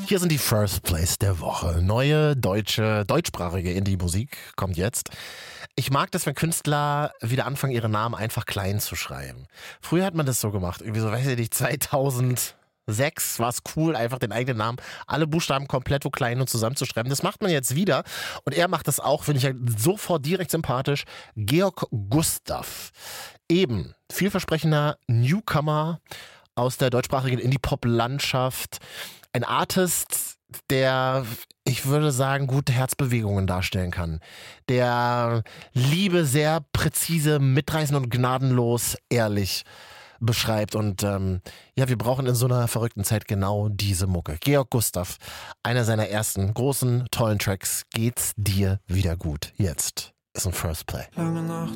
Hier sind die First Plays der Woche. Neue deutschsprachige Indie-Musik kommt jetzt. Ich mag das, wenn Künstler wieder anfangen, ihre Namen einfach klein zu schreiben. Früher hat man das so gemacht. Irgendwie so, weiß ich nicht, 2006 war es cool, einfach den eigenen Namen, alle Buchstaben komplett wo klein und zusammenzuschreiben. Das macht man jetzt wieder. Und er macht das auch, finde ich ja sofort direkt sympathisch. Georg Gustav. Eben vielversprechender Newcomer aus der deutschsprachigen Indie-Pop-Landschaft. Ein Artist, der, ich würde sagen, gute Herzbewegungen darstellen kann. Der Liebe sehr präzise, mitreißend und gnadenlos ehrlich beschreibt. Und wir brauchen in so einer verrückten Zeit genau diese Mucke. Georg Gustav, einer seiner ersten großen, tollen Tracks. Geht's dir wieder gut? Jetzt ist ein First Play. Lange Nacht